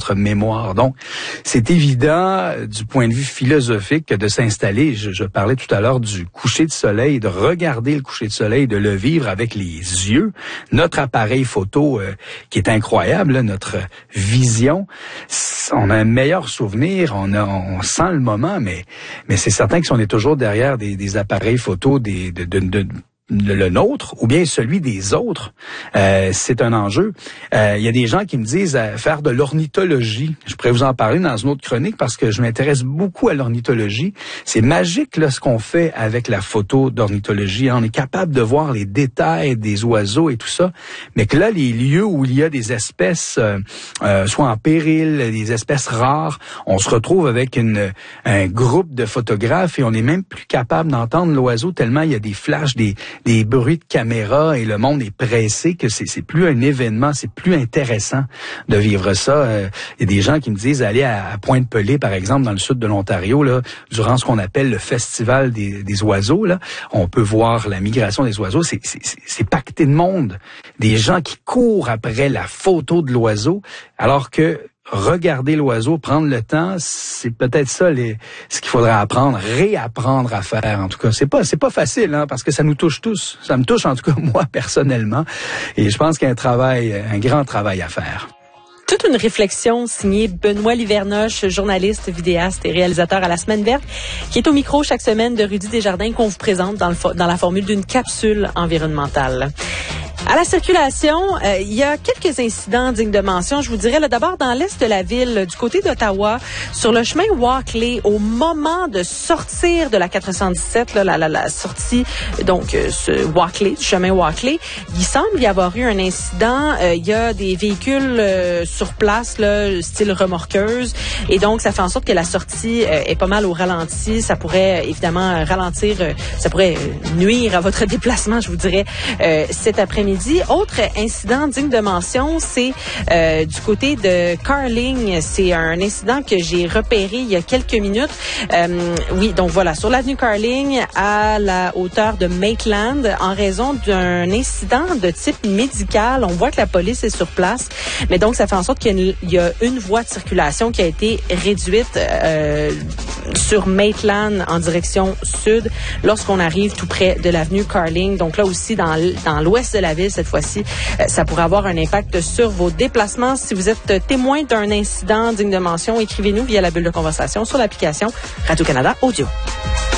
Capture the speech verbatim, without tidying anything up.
notre mémoire. Donc, c'est évident du point de vue philosophique de s'installer. Je, je parlais tout à l'heure du coucher de soleil, de regarder le coucher de soleil, de le vivre avec les yeux. Notre appareil photo euh, qui est incroyable, là, notre vision, on a un meilleur souvenir, on a, on sent le moment, mais mais c'est certain que si on est toujours derrière des, des appareils photo, des de, de, de le nôtre ou bien celui des autres, euh, c'est un enjeu. Euh, il y a des gens qui me disent euh, faire de l'ornithologie. Je pourrais vous en parler dans une autre chronique parce que je m'intéresse beaucoup à l'ornithologie. C'est magique là ce qu'on fait avec la photo d'ornithologie. On est capable de voir les détails des oiseaux et tout ça, mais que là, les lieux où il y a des espèces euh, euh, soit en péril, des espèces rares, on se retrouve avec une, un groupe de photographes et on est même plus capable d'entendre l'oiseau tellement il y a des flashs, des des bruits de caméra et le monde est pressé que c'est c'est plus un événement, c'est plus intéressant de vivre ça. Euh, il y a des gens qui me disent aller à, à Pointe-Pelée, par exemple, dans le sud de l'Ontario, là, durant ce qu'on appelle le festival des, des oiseaux, là, on peut voir la migration des oiseaux. C'est, c'est, c'est pacté de monde. Des gens qui courent après la photo de l'oiseau, alors que regarder l'oiseau, prendre le temps, c'est peut-être ça les, ce qu'il faudra apprendre, réapprendre à faire. En tout cas, c'est pas c'est pas facile, hein, parce que ça nous touche tous. Ça me touche en tout cas moi personnellement, et je pense qu'il y a un travail, un grand travail à faire. Toute une réflexion signée Benoît Livernoche, journaliste, vidéaste et réalisateur à La Semaine verte, qui est au micro chaque semaine de Rudy Desjardins, qu'on vous présente dans, le fo- dans la formule d'une capsule environnementale. À la circulation, euh, il y a quelques incidents dignes de mention. Je vous dirais, là, d'abord, dans l'est de la ville, du côté d'Ottawa, sur le chemin Walkley, au moment de sortir de la quatre cent dix-sept, là, la, la, la sortie, donc, euh, ce Walkley, du chemin Walkley, il semble y avoir eu un incident. Euh, il y a des véhicules euh, sur place, là, style remorqueuse, et donc, ça fait en sorte que la sortie euh, est pas mal au ralenti. Ça pourrait, évidemment, ralentir, euh, ça pourrait nuire à votre déplacement, je vous dirais, euh, cet après-midi. Autre incident digne de mention, c'est euh, du côté de Carling. C'est un incident que j'ai repéré il y a quelques minutes. Euh, oui, donc voilà, sur l'avenue Carling, à la hauteur de Maitland, en raison d'un incident de type médical. On voit que la police est sur place, mais donc ça fait en sorte qu'il y a une, il y a une voie de circulation qui a été réduite euh, sur Maitland en direction sud lorsqu'on arrive tout près de l'avenue Carling. Donc là aussi, dans, dans l'ouest de la ville, cette fois-ci, euh, ça pourrait avoir un impact sur vos déplacements. Si vous êtes témoin d'un incident digne de mention, écrivez-nous via la bulle de conversation sur l'application Radio-Canada Audio.